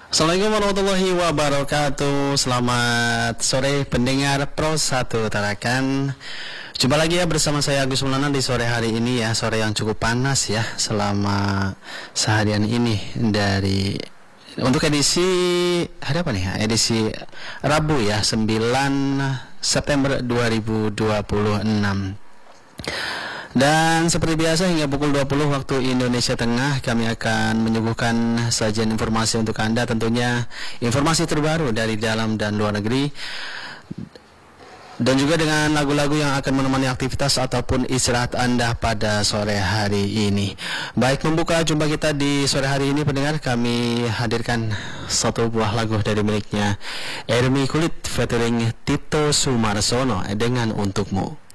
Assalamualaikum warahmatullahi wabarakatuh. Selamat sore pendengar Pro 1 Tarakan. Jumpa lagi ya bersama saya Agus Maulana di sore hari ini ya. Sore yang cukup panas ya selama seharian ini. Untuk edisi hari apa nih? Edisi Rabu ya, 9 September 2026. Dan seperti biasa hingga pukul 20 waktu Indonesia Tengah kami akan menyuguhkan sajian informasi untuk Anda, tentunya informasi terbaru dari dalam dan luar negeri, dan juga dengan lagu-lagu yang akan menemani aktivitas ataupun istirahat Anda pada sore hari ini. Baik, membuka jumpa kita di sore hari ini pendengar, kami hadirkan satu buah lagu dari miliknya Ermi Kulit featuring Tito Sumarsono dengan Untukmu.